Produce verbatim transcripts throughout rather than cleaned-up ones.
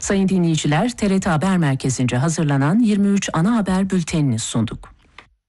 Sayın dinleyiciler, T R T Haber Merkezi'nce hazırlanan yirmi üç ana haber bültenini sunduk.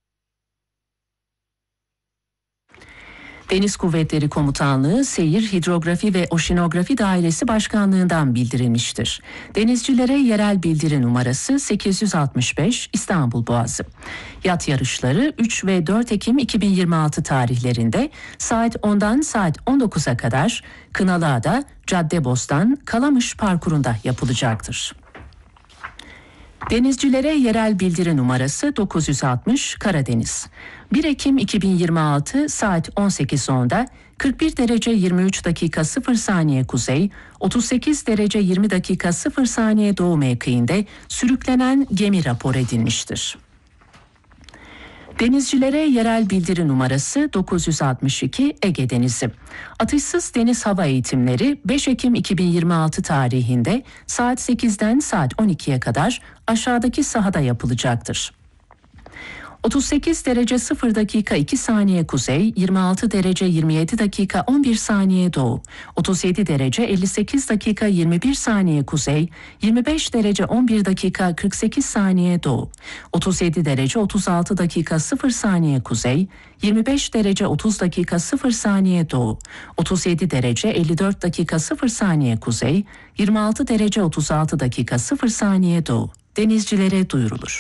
Deniz Kuvvetleri Komutanlığı, Seyir, Hidrografi ve Oşinografi Dairesi Başkanlığı'ndan bildirilmiştir. Denizcilere yerel bildiri numarası sekiz yüz altmış beş, İstanbul Boğazı. Yat yarışları üç ve dört Ekim iki bin yirmi altı tarihlerinde saat ondan saat on dokuza kadar Kınalıada, Caddebostan, Kalamış parkurunda yapılacaktır. Denizcilere yerel bildiri numarası dokuz yüz altmış, Karadeniz. bir Ekim iki bin yirmi altı saat on sekiz onda kırk bir derece yirmi üç dakika sıfır saniye kuzey, otuz sekiz derece yirmi dakika sıfır saniye doğu mevkiinde sürüklenen gemi rapor edilmiştir. Denizcilere yerel bildiri numarası dokuz yüz altmış iki, Ege Denizi. Atışsız deniz hava eğitimleri beş Ekim iki bin yirmi altı tarihinde saat sekizden saat on ikiye kadar aşağıdaki sahada yapılacaktır. otuz sekiz derece sıfır dakika iki saniye kuzey, yirmi altı derece yirmi yedi dakika on bir saniye doğu, otuz yedi derece elli sekiz dakika yirmi bir saniye kuzey, yirmi beş derece on bir dakika kırk sekiz saniye doğu, otuz yedi derece otuz altı dakika sıfır saniye kuzey, yirmi beş derece otuz dakika sıfır saniye doğu, otuz yedi derece elli dört dakika sıfır saniye kuzey, yirmi altı derece otuz altı dakika sıfır saniye doğu. Denizcilere duyurulur.